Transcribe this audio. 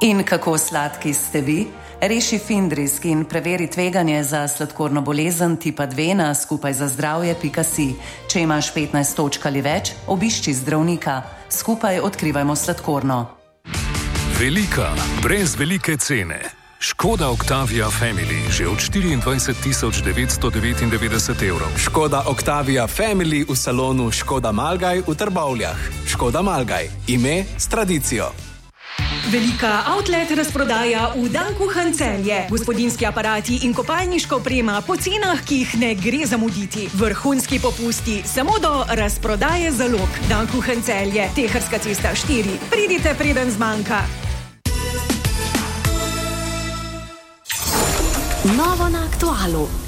In kako sladki ste vi? Reši Findrisk in preveri tveganje za sladkorno bolezen tipa 2 na skupajzazdravje.si. Če imaš 15 točk ali več, obišči zdravnika. Skupaj odkrivajmo sladkorno. Velika, brez velike cene. Škoda Octavia Family že od 24.999 evrov. Škoda Octavia Family v salonu Škoda Malgaj v Trbovljah. Škoda Malgaj. Ime s tradicijo. Velika outlet razprodaja v Dankuhan Celje. Gospodinjski aparati in kopalniška oprema po cenah, ki jih ne gre zamuditi. Vrhunski popusti samo do razprodaje zalog. Dankuhan Celje, Teharska cesta 4. Pridite, preden zmanjka. Novo na Aktualu.